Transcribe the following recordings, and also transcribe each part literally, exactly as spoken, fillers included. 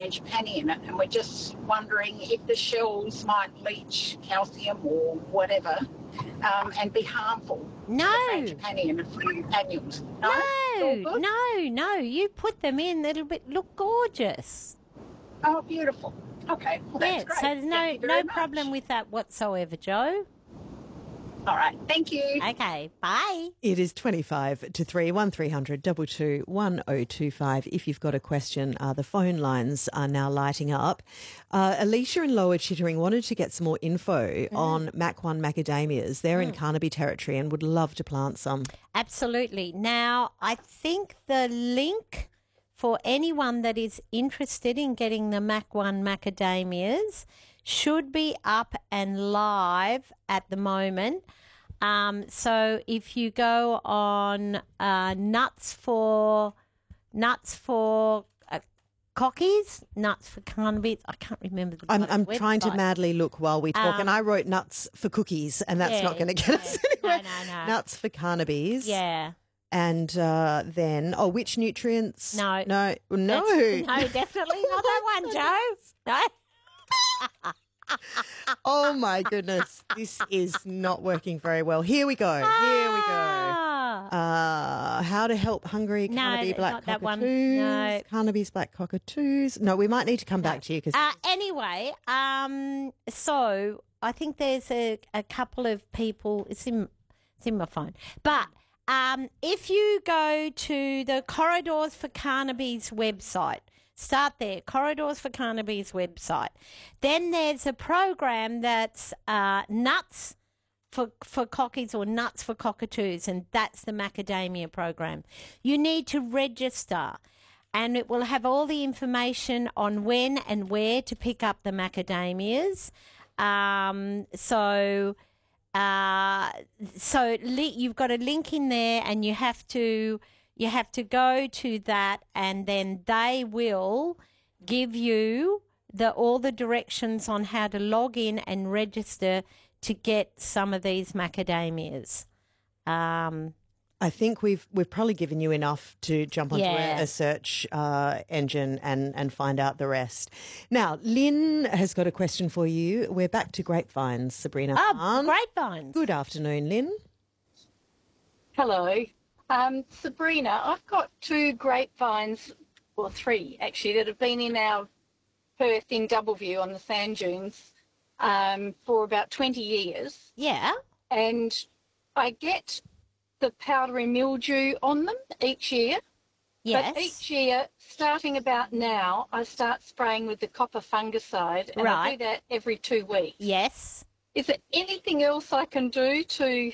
frangipani in it, and we're just wondering if the shells might leach calcium or whatever um, and be harmful No. to the frangipani and the annuals. No, No, no, no. You put them in, it'll be, look gorgeous. Oh, beautiful. Okay, well, that's Yeah, great. so there's no, Thank you very no much. problem with that whatsoever, Joe. All right, thank you. Okay, bye. It is twenty-five to three, one three hundred two two one oh two five. If you've got a question, uh, the phone lines are now lighting up. Uh, Alicia in Lower Chittering wanted to get some more info mm. on Mach one macadamias. They're mm. in Carnaby territory and would love to plant some. Absolutely. Now, I think the link for anyone that is interested in getting the Mach one macadamias should be up and live at the moment. Um, so if you go on uh, nuts for nuts for uh, cockies, nuts for Carnaby, I can't remember the I'm, I'm website. trying to madly look while we talk, um, and I wrote nuts for cookies, and that's yeah, not going to get yeah. us anywhere. No, no, no. Nuts for Carnabies. Yeah. And uh, then, oh, which nutrients? No. No. No. That's, no, definitely not that one, Joe. No. Oh, my goodness. This is not working very well. Here we go. Here we go. Uh, how to help hungry Carnaby no, black not that cockatoos. one. No. Carnaby's black cockatoos. No, we might need to come no. back to you. Cause uh, anyway, um, so I think there's a, a couple of people. It's in, it's in my phone. But um, if you go to the Corridors for Carnaby's website, start there, Corridors for Carnaby's website. Then there's a program that's uh, nuts for for cockies or nuts for cockatoos, and that's the macadamia program. You need to register, and it will have all the information on when and where to pick up the macadamias. Um, so... Uh, so li- you've got a link in there, and you have to you have to go to that, and then they will give you the all the directions on how to log in and register to get some of these macadamias. Um, I think we've we've probably given you enough to jump onto yeah. a, a search uh, engine and, and find out the rest. Now, Lynn has got a question for you. We're back to grapevines, Sabrina. Oh, Hahn. grapevines. Good afternoon, Lynn. Hello. Um, Sabrina, I've got two grapevines, well, three actually, that have been in our Perth in Doubleview on the sand dunes um, for about twenty years. Yeah. And I get the powdery mildew on them each year. Yes. But each year, starting about now, I start spraying with the copper fungicide, and right. I do that every two weeks. Yes. Is there anything else I can do to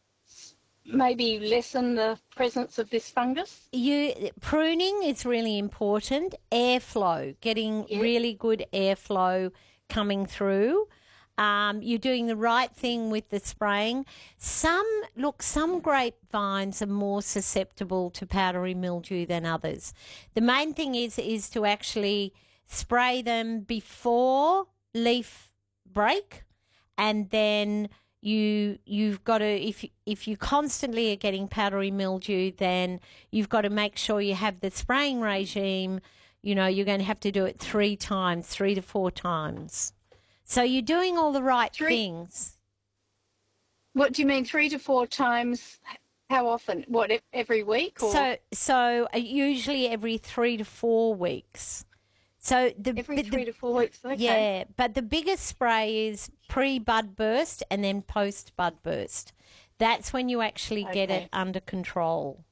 maybe lessen the presence of this fungus? You pruning is really important. Airflow, getting yeah. really good airflow coming through. Um, you're doing the right thing with the spraying. Some, look, some grapevines are more susceptible to powdery mildew than others. The main thing is is to actually spray them before leaf break, and then you you've got to, if if you constantly are getting powdery mildew, then you've got to make sure you have the spraying regime. You know, you're going to have to do it three times, three to four times. So you're doing all the right three, things. What do you mean, three to four times? How often? What, every week? Or? So, so usually every three to four weeks. So the every the, three to four weeks. Okay. Yeah, but the biggest spray is pre-bud burst and then post-bud burst. That's when you actually okay. get it under control.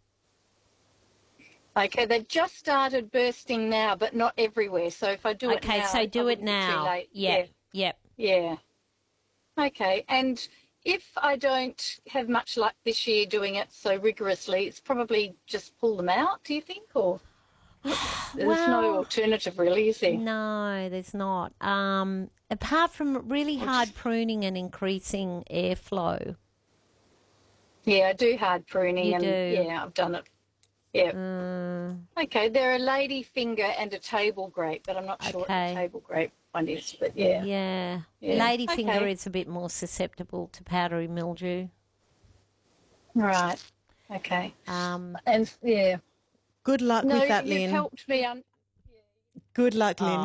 Okay, they've just started bursting now, but not everywhere. So if I do it now, okay, so do I it now. Too late. Yeah. Yep. Yeah. Okay, and if I don't have much luck this year doing it so rigorously, it's probably just pull them out, do you think? Or there's well, no alternative really, is there? No, there's not. Um, apart from really hard pruning and increasing airflow. Yeah, I do hard pruning. You and do. Yeah, I've done it. Yeah. Mm. Okay, they're a lady finger and a table grape, but I'm not sure okay. what the table grape one is, but yeah. Yeah. yeah. Ladyfinger okay. is a bit more susceptible to powdery mildew. Right. Okay. Um, and yeah. Good luck no, with that, you've Lynn. helped me. Um, Good luck, Lynn. Oh.